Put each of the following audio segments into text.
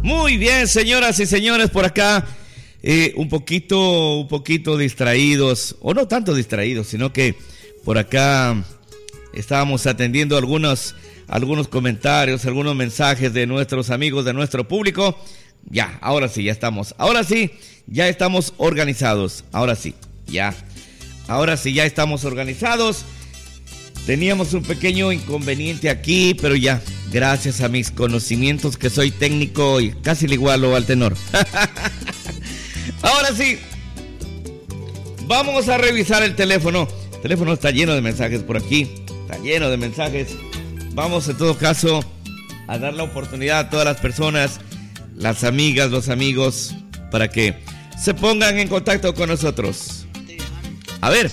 Muy bien, señoras y señores, por acá un poquito distraídos, o no tanto distraídos, sino que por acá estábamos atendiendo algunos comentarios, algunos mensajes de nuestros amigos, de nuestro público. Ya, ahora sí, ya estamos organizados, ahora sí, ya estamos organizados. Teníamos un pequeño inconveniente aquí, pero ya, gracias a mis conocimientos que soy técnico y casi le igualo al tenor. Ahora sí, vamos a revisar el teléfono. El teléfono está lleno de mensajes por aquí, está lleno de mensajes. Vamos en todo caso a dar la oportunidad a todas las personas, las amigas, los amigos, para que se pongan en contacto con nosotros. A ver.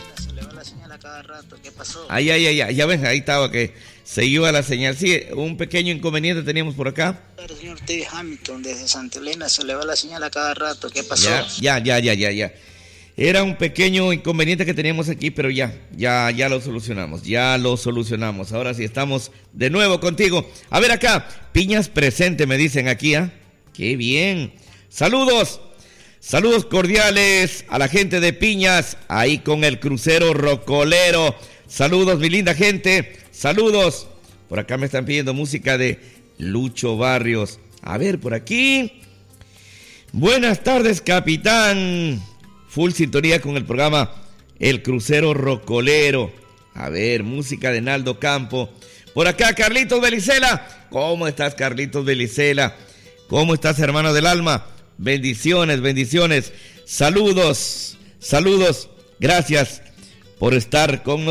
¿Qué pasó? Ya ven, ahí estaba que se iba la señal. Sí, un pequeño inconveniente teníamos por acá. El señor Teddy Hamilton desde Santa Elena, se le va la señal a cada rato. ¿Qué pasó? Ya. Era un pequeño inconveniente que teníamos aquí, pero ya lo solucionamos. Ahora sí estamos de nuevo contigo. A ver acá, Piñas presente me dicen aquí, ¿ah? Qué bien. Saludos cordiales a la gente de Piñas, ahí con el crucero rocolero. Saludos, mi linda gente, saludos. Por acá me están pidiendo música de Lucho Barrios. A ver, por aquí. Buenas tardes, capitán. Full sintonía con el programa El Crucero Rocolero. A ver, música de Naldo Campo. Por acá, Carlitos Belicela. ¿Cómo estás, Carlitos Belicela? ¿Cómo estás, hermano del alma? Bendiciones. Saludos. Gracias por estar con nosotros.